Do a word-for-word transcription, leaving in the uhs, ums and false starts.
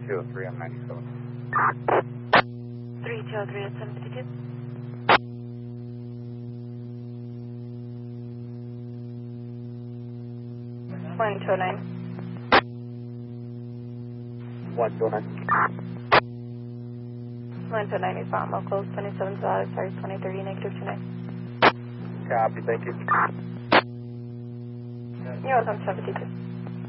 two oh three on ninety-seven. three two oh three at seven fifty-two. one two oh nine. one two oh nine. one two oh nine is found local, twenty-seven dollars, sorry, twenty thirty, negative two nine. Copy, thank you. You're welcome, seven fifty-two.